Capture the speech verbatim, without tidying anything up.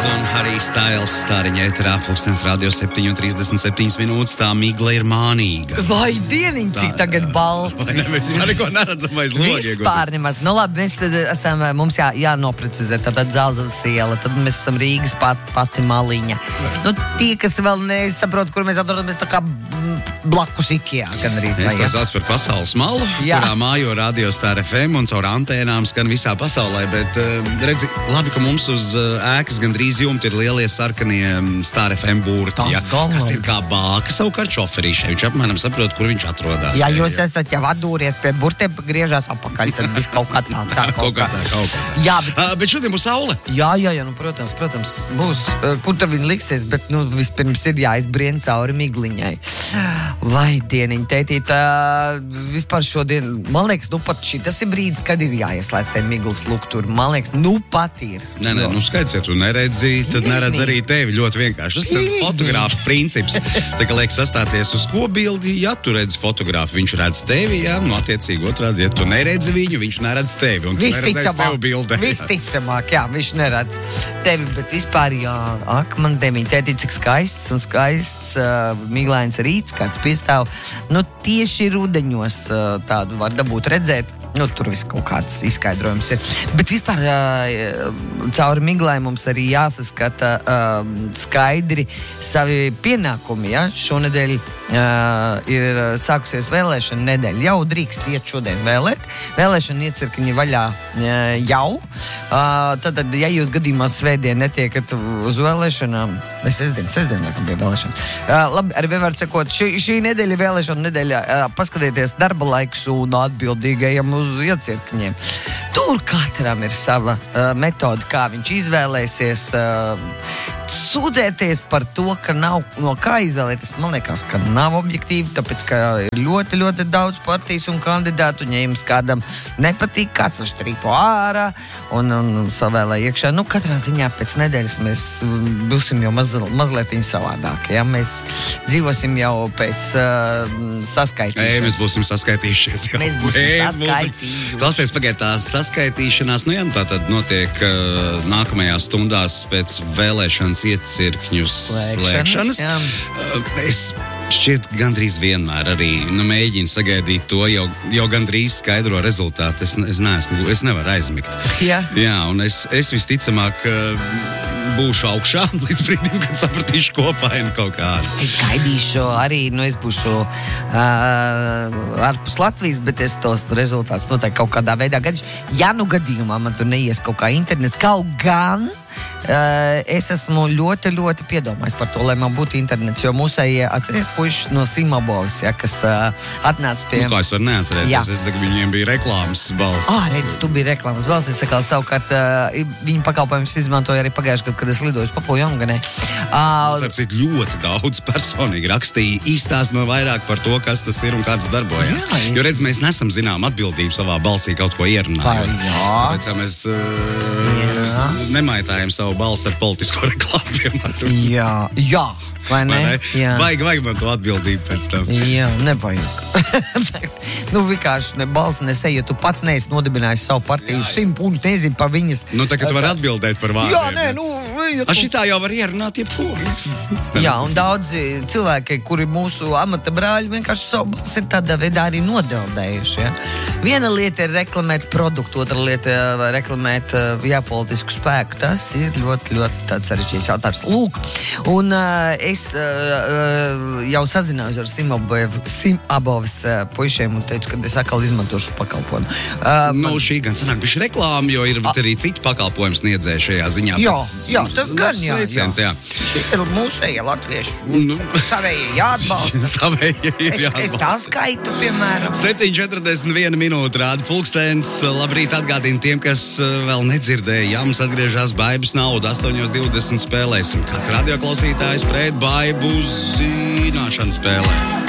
un Harry Styles stāriņa ēterā, pulkstens radio septiņi un trīsdesmit septiņas minūtes, tā migla ir mānīga. Vai dieniņ, cik tagad balts. Vai ne, mēs neko neredzam aiz logiem. Vispār nemaz. Nu labi, mēs esam, mums jā, jānoprecizē, tātad Zelzavas iela, tad mēs esam Rīgas pat, pati maliņa. Nu, tie, kas vēl nesaprot, kur mēs atrodamies, tā kā blakus Ikea, gan arī Es to sauc par pasaules malu, jā. Kurā mājo Radio Star F M un caur antēnām skan visā pasaulē, bet redzi, labi, ka mums uz ēkas gandrīz jumti ir lielie sarkanie Star F M burti, ja, kas ir kā bāka savukārt šoferīšai. Viņš apmēram saprot, kur viņš atrodas. Ja jūs esat jau atdūries pie burtiem, griežās apakaļ, tad viss kaut kā tā, tā kaut kā. Kaut kā tā, kaut kā tā. Jā, bet... Uh, bet šodien būs saule. Jā, jā, jā, nu, protams, protams, būs. Kur tad viņi liksies, bet, nu, vispirms ir jāizbrien cauri migliņai. Vai dieniņ, tētīt, uh, vispār šodien, man liekas, nu pat šī, tas ir brīdis, kad ir jāieslēdz te miglas lukturi. Man liekas, nu pat ir. Nē, nē, nu skaidrs, ja tu neredzi, tad neredz arī tevi ļoti vienkārši. Tas ir fotogrāfa princips. Tā kā liek sastāties uz ko bildi, ja tu redzi fotografu, viņš redz tevi, jā, nu attiecīgi otrādi, ja tu neredzi viņu, viņš neredz tevi, un tu neredzēji sev bildē. Visticamāk, jā, viņš neredz tevi, bet vispār, jā, ak, man demiņ, tētīt, cik skaists un skaists uh, miglains rīts, kāds piestāv. Nu, tieši rudeņos uh, tādu var dabūt redzēt. Nu, tur viss kaut kāds izskaidrojums ir. Bet vispār uh, cauri miglai mums arī jāsaskata uh, skaidri savi pienākumi, ja? Šonedēļ uh, ir sākusies vēlēšana nedēļa. Jau drīkst iet šodien vēlēt. Vēlēšana iecirkņi vaļā uh, jau. Uh, tad, ja jūs gadījumā svētdien netiekat uz vēlēšanām, ne sestdien, sestdien, laikam bija vēlēšanas. Uh, labi, arī var sakot, šī, šī nedēļa vēlēšana nedēļa, uh, paskatieties darba laiks un atbildīgajam uz iecirkņiem. Tur katram ir sava uh, metode, kā viņš izvēlēsies. Uh, sūdzēties par to, ka nav no kā izvēlēties, man liekas, ka nav objektīvi, tāpēc, ka ir ļoti, ļoti daudz partijas un kandidātu, un ja jums kādam nepatīk, kāds taču trīpo ārā un, un savēlē iekšā. Nu, katrā ziņā pēc nedēļas mēs būsim jau maz, mazlietiņ savādāki, ja? Mēs dzīvosim jau pēc uh, saskaitīšanas. Ei, mēs būsim saskaitījušies. Jau. Mēs būsim saskaitījuši. Klausies, pagaid, tās saskaitīšanās, nu jā, tā tad notiek uh, nākamajās stundās pēc vēlēšanas iecirkņu slēgšanas. Uh, es šķiet gandrīz vienmēr arī nu, mēģinu sagaidīt to, jau, jau gandrīz skaidro rezultātu. Es, es neesmu, es nevaru aizmigt. Jā. Jā, un es, es visticamāk uh, būšu augšā līdz brīdim, kad sapratīšu kopainu kaut kādu. Es gaidīšu arī, nu es būšu uh, ārpus Latvijas, bet es tos rezultātus noteikti kaut kādā veidā gaidīšu. Ja nu gadījumā man tur neies kaut kā internets, kaut gan Uh, es esmu ļoti, ļoti piedomājis par to, lai man būtu internets, jo mūsējie atceries puišus no Simabovas, ja, kas uh, atnāca pie... Nu, kā es varu neatcerēties, jā. Es tagad viņiem bija reklāmas balss. Ah, redz, tu biji reklāmas balss, es sakālu savukārt, uh, viņa pakalpojums izmantoja arī pagājuši gadu, kad es lidoju uz Papu Jaunganē. Uh, Sapcīt, ļoti daudz personīgi rakstīja izstāst no vairāk par to, kas tas ir un kā tas darbojas. Jā, jo, redz, mēs nesam zinām atbildību savā balsī kaut ko ierunājot. Tāpēc, ja mēs uh, nemaitājam savu balsi ar politisko reklāmu, piemēram. Jā, jā. Vai ne? Vai ne? Vajag, vajag man to atbildību pēc tam. Jā, nevajag. Nu, vienkārši ne balsi nesēj, ja tu pats neesi nodibinājis savu partiju simt un nezinu par viņas. Nu, tā, ka tu vari atbildēt par vārdiem. Jā, nē, nu... Ja tu... A šitā jau var ierunāt jebko. Jā, un daudzi cilvēki, kuri mūsu amata brāļi, vienkārši savu balsi ir tādā veidā arī nodeldējuši, ja? Viena lieta ir reklamēt produktu, otra lieta ir reklamēt, jā, politisku spēku. Tas ir ļoti, ļoti tāds sarežģīts jautājums. Lūk, un uh, es uh, jau sazinājos ar Simabovas uh, puišiem un teicu, ka es atkal izmantošu pakalpojumu. Uh, nu, man... šī gan sanāk bišķi reklāma, jo ir A... arī citi pakalpojums sniedzēji šajā ziņā. Jā, jā, tas gan, jā, sveiciens, jā. jā. Šī ir mūsēja latviešu. Nu. Savēji jāatbalsta. Savēji ir jāatbalsta. Es tā skaitu, piemēram. septiņi četrdesmit viena minūte rāda pulkstens. Labrīt atgādina tiem, kas vēl nedzirdēja. Jā, mums atgriežās Baibas nauda. astoņos divdesmit spēlēsim. Kāds radioklausītājs pret Baibu zināšanu spēlē.